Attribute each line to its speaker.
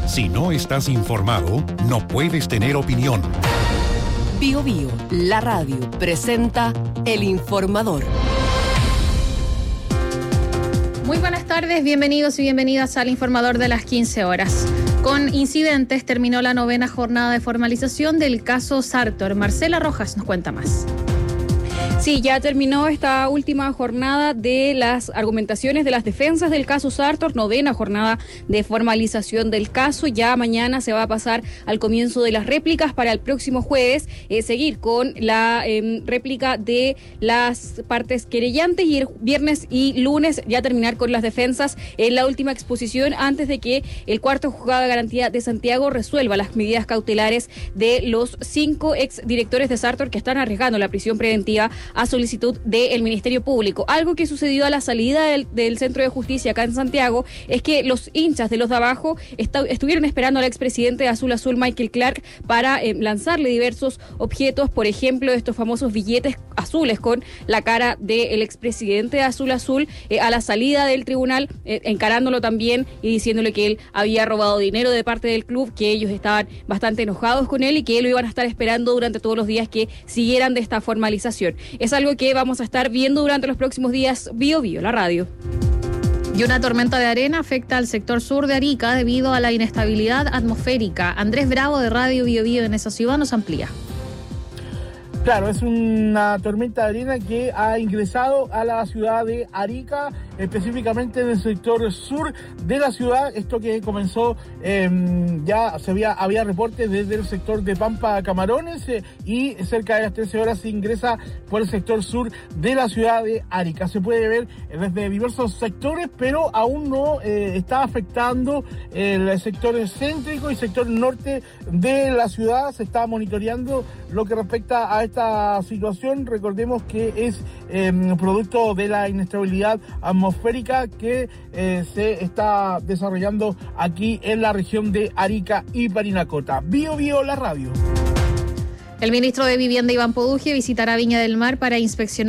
Speaker 1: Si no estás informado, no puedes tener opinión.
Speaker 2: Bio Bio, la radio, presenta El Informador.
Speaker 3: Muy buenas tardes, bienvenidos y bienvenidas al Informador de las 15 horas. Con incidentes terminó la 9ª jornada de formalización del caso Sartor. Marcela Rojas nos cuenta más.
Speaker 4: Sí, ya terminó esta última jornada de las argumentaciones de las defensas del caso Sartor, 9ª jornada de formalización del caso. Ya mañana se va a pasar al comienzo de las réplicas para el próximo jueves seguir con la réplica de las partes querellantes y el viernes y lunes ya terminar con las defensas en la última exposición antes de que el cuarto juzgado de garantía de Santiago resuelva las medidas cautelares de los 5 exdirectores de Sartor que están arriesgando la prisión preventiva a solicitud del Ministerio Público. Algo que sucedió a la salida del Centro de Justicia acá en Santiago es que los hinchas de los de abajo estuvieron esperando al expresidente de Azul Azul, Michael Clark, para lanzarle diversos objetos, por ejemplo, estos famosos billetes azules con la cara del expresidente de Azul Azul a la salida del tribunal, encarándolo también y diciéndole que él había robado dinero de parte del club, que ellos estaban bastante enojados con él y que lo iban a estar esperando durante todos los días que siguieran de esta formalización. Es algo que vamos a estar viendo durante los próximos días. Bio Bio, la radio.
Speaker 3: Y una tormenta de arena afecta al sector sur de Arica debido a la inestabilidad atmosférica. Andrés Bravo de Radio Bio Bio en esa ciudad nos amplía.
Speaker 5: Claro, es una tormenta de arena que ha ingresado a la ciudad de Arica, específicamente en el sector sur de la ciudad. Esto que comenzó, ya había reportes desde el sector de Pampa Camarones y cerca de las 13 horas se ingresa por el sector sur de la ciudad de Arica. Se puede ver desde diversos sectores, pero aún no está afectando el sector céntrico y sector norte de la ciudad. Se está monitoreando lo que respecta a esta situación. Recordemos que es producto de la inestabilidad atmosférica que se está desarrollando aquí en la región de Arica y Parinacota. Bio Bio, la radio.
Speaker 3: El ministro de Vivienda, Iván Poduje, visitará Viña del Mar para inspeccionar